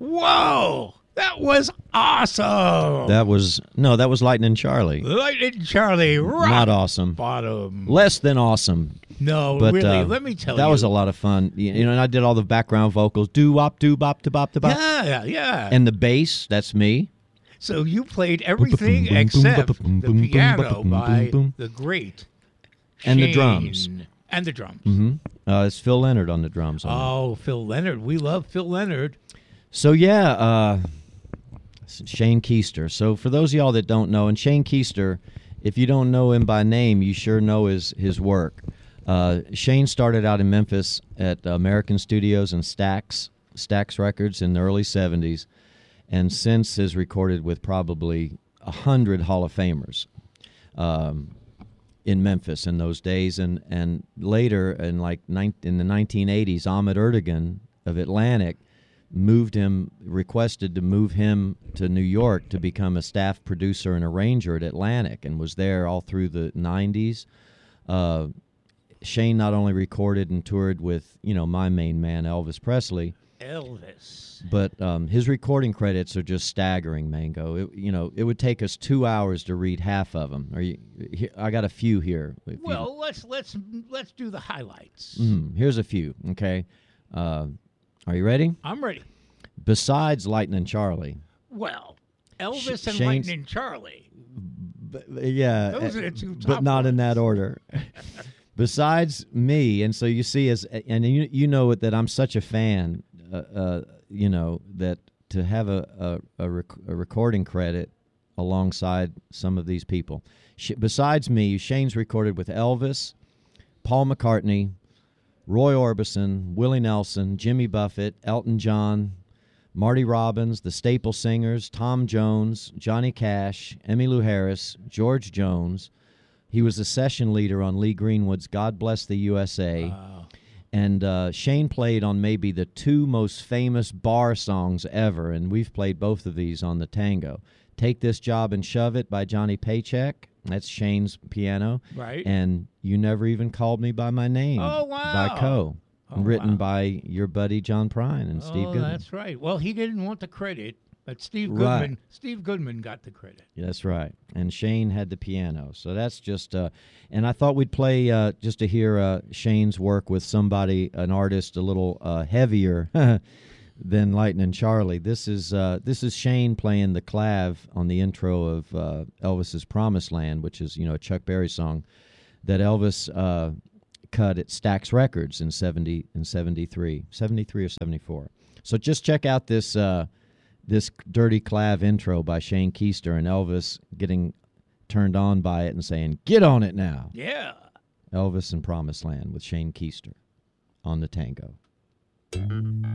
Whoa! That was awesome. That was Lightning Charlie. Lightning Charlie, rock Not awesome. bottom. Less than awesome. No, But, really. Let me tell you, that was a lot of fun. You know, and I did all the background vocals. Doo-wop, doo-bop, doo-bop, doo-bop. Yeah. And the bass, that's me. So you played everything except the piano by the great And the Shane. drums. And the drums. It's Phil Leonard on the drums. Oh, Phil Leonard. We love Phil Leonard. So, Shane Keister. So for those of y'all that don't know, and Shane Keister, if you don't know him by name, you sure know his work. Shane started out in Memphis at American Studios and Stax Records in the early 70s, and since has recorded with probably 100 Hall of Famers in Memphis in those days. And later, in the 1980s, Ahmet Ertegun of Atlantic requested to move him to New York to become a staff producer and arranger at Atlantic, and was there all through the 90s. Shane not only recorded and toured with, my main man, Elvis Presley, but his recording credits are just staggering, Mango. It would take us 2 hours to read half of them. I got a few here. Well, let's do the highlights. Here's a few, okay? Are you ready? I'm ready. Besides Lightning Charlie. Well, Elvis and Shane's- Lightning Charlie. Yeah, Those are the two top but not in ones. that order. Besides me, and so you see, you know that I'm such a fan, that to have a recording credit alongside some of these people. Besides me, Shane's recorded with Elvis, Paul McCartney, Roy Orbison, Willie Nelson, Jimmy Buffett, Elton John, Marty Robbins, the Staple Singers, Tom Jones, Johnny Cash, Emmylou Harris, George Jones. He was the session leader on Lee Greenwood's God Bless the USA. Wow. And Shane played on maybe the two most famous bar songs ever, and we've played both of these on the tango. Take This Job and Shove It by Johnny Paycheck. That's Shane's piano. Right. And You Never Even Called Me by My Name Oh, wow. by Coe. Oh, written wow. by your buddy John Prine and Steve Goodman. That's right. Well, he didn't want the credit, but Steve Right. Goodman. Steve Goodman got the credit. Yeah, that's right. And Shane had the piano. So that's just and I thought we'd play just to hear Shane's work with somebody, an artist a little heavier than Lightning Charlie. This is Shane playing the clav on the intro of Elvis's Promised Land, which is, a Chuck Berry song that Elvis cut at Stax Records in 73 or 74. So just check out this this dirty clav intro by Shane Keister, and Elvis getting turned on by it and saying, "Get on it now." Yeah. Elvis and Promised Land with Shane Keister on the tango.